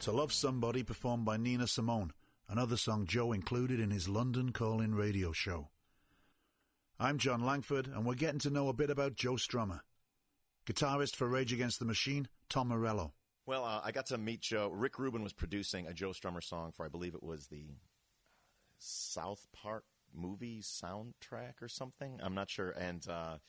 To Love Somebody, performed by Nina Simone, another song Joe included in his London Call-In radio show. I'm John Langford, and we're getting to know a bit about Joe Strummer. Guitarist for Rage Against the Machine, Tom Morello. Well, I got to meet Joe. Rick Rubin was producing a Joe Strummer song for, I believe it was the South Park movie soundtrack or something. I'm not sure. And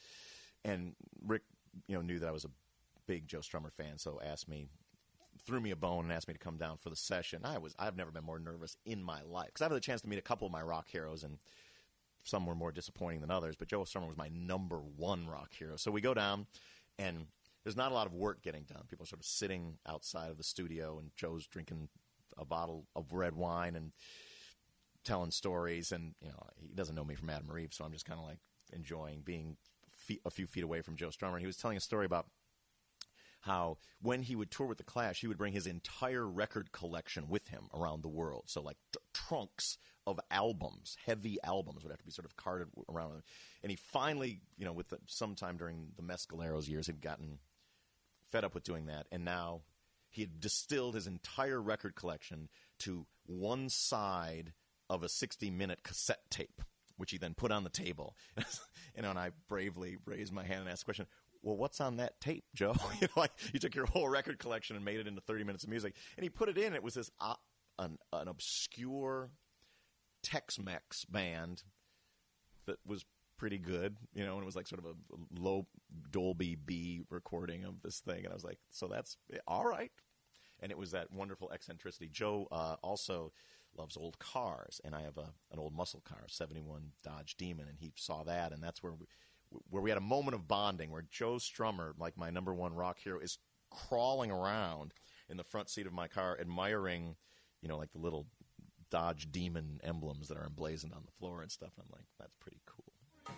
Rick, knew that I was a big Joe Strummer fan, so threw me a bone and asked me to come down for the session. I've never been more nervous in my life because I've had the chance to meet a couple of my rock heroes, and some were more disappointing than others. But Joe Strummer was my number one rock hero. So we go down, and there's not a lot of work getting done. People are sort of sitting outside of the studio, and Joe's drinking a bottle of red wine and telling stories. And he doesn't know me from Adam Reeves, so I'm just kind of like enjoying being a few feet away from Joe Strummer. And he was telling a story about how when he would tour with The Clash, he would bring his entire record collection with him around the world. So like trunks of albums, heavy albums would have to be sort of carted around with him. And he finally, sometime during the Mescaleros years, had gotten fed up with doing that. And now he had distilled his entire record collection to one side of a 60-minute cassette tape, which he then put on the table. And I bravely raised my hand and asked the question, well, what's on that tape, Joe? You took your whole record collection and made it into 30 minutes of music. And he put it in. It was this an obscure Tex-Mex band that was pretty good, and it was like sort of a low Dolby B recording of this thing. And I was like, so that's all right. And it was that wonderful eccentricity. Joe also loves old cars, and I have an old muscle car, 71 Dodge Demon, and he saw that, and that's where we had a moment of bonding where Joe Strummer, like my number one rock hero, is crawling around in the front seat of my car admiring, like the little Dodge Demon emblems that are emblazoned on the floor and stuff. And I'm like, that's pretty cool.